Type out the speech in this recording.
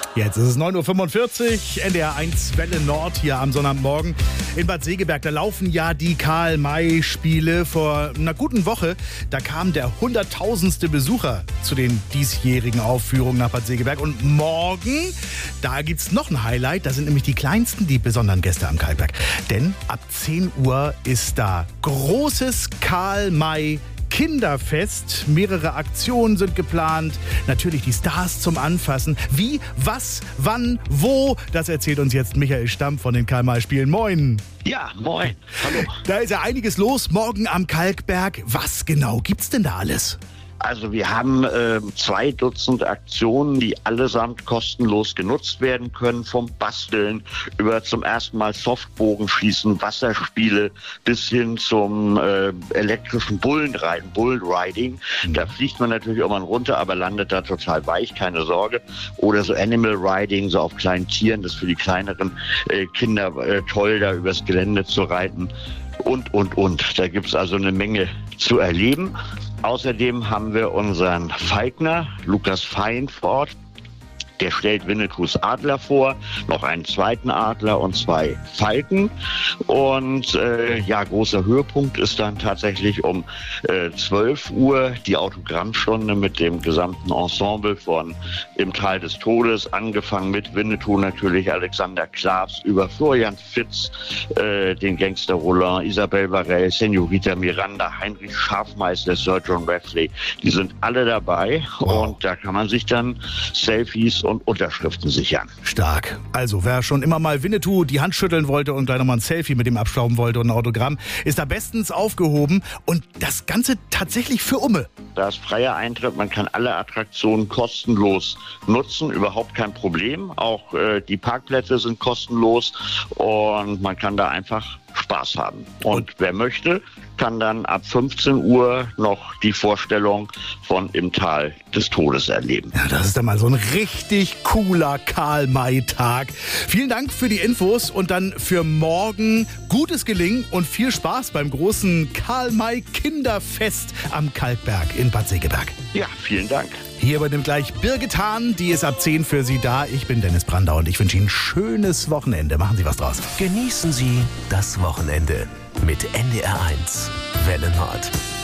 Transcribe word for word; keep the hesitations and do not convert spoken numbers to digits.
Jetzt ist es neun Uhr fünfundvierzig, N D R eins Welle Nord hier am Sonnabendmorgen in Bad Segeberg. Da laufen ja die Karl-May-Spiele. Vor einer guten Woche, da kam der hunderttausendste Besucher zu den diesjährigen Aufführungen nach Bad Segeberg. Und morgen, da gibt's noch ein Highlight. Da sind nämlich die kleinsten, die besonderen Gäste am Kalkberg. Denn ab zehn Uhr ist da großes Karl-May Kinderfest. Mehrere Aktionen sind geplant. Natürlich die Stars zum Anfassen. Wie, was, wann, wo? Das erzählt uns jetzt Michael Stamm von den Karl-May-Spielen. Moin. Ja, moin. Hallo. Da ist ja einiges los. Morgen am Kalkberg. Was genau gibt's denn da alles? Also wir haben äh, zwei Dutzend Aktionen, die allesamt kostenlos genutzt werden können, vom Basteln über zum ersten Mal Softbogenschießen, Wasserspiele bis hin zum äh, elektrischen Bullenreiten, Bullriding. Mhm. Da fliegt man natürlich irgendwann runter, aber landet da total weich, keine Sorge. Oder so Animal Riding, so auf kleinen Tieren, das ist für die kleineren äh, Kinder äh, toll, da übers Gelände zu reiten. Und, und, und. Da gibt's also eine Menge zu erleben. Außerdem haben wir unseren Falkner, Lukas Feinfort. Der stellt Winnetous Adler vor, noch einen zweiten Adler und zwei Falken. Und äh, ja, großer Höhepunkt ist dann tatsächlich um äh, zwölf Uhr die Autogrammstunde mit dem gesamten Ensemble von Im Tal des Todes, angefangen mit Winnetou natürlich, Alexander Klavs, über Florian Fitz, äh, den Gangster Roland, Isabelle Varell, Senorita Miranda, Heinrich Schafmeister, Sir John Rafferty. Die sind alle dabei. Wow. Und da kann man sich dann Selfies und Unterschriften sichern. Stark. Also, wer schon immer mal Winnetou die Hand schütteln wollte und gleich nochmal ein Selfie mit ihm abstauben wollte und ein Autogramm, ist da bestens aufgehoben. Und das Ganze tatsächlich für Umme. Da ist freier Eintritt, man kann alle Attraktionen kostenlos nutzen, überhaupt kein Problem. Auch äh, die Parkplätze sind kostenlos und man kann da einfach Spaß haben. Und, und wer möchte, kann dann ab fünfzehn Uhr noch die Vorstellung von Im Tal des Todes erleben. Ja, das ist dann mal so ein richtig cooler Karl-May-Tag. Vielen Dank für die Infos und dann für morgen gutes Gelingen und viel Spaß beim großen Karl-May-Kinderfest am Kalkberg in Bad Segeberg. Ja, vielen Dank. Hier übernimmt gleich Birgit Hahn, die ist ab zehn für Sie da. Ich bin Dennis Brandau und ich wünsche Ihnen ein schönes Wochenende. Machen Sie was draus. Genießen Sie das Wochenende mit N D R eins Welle Nord.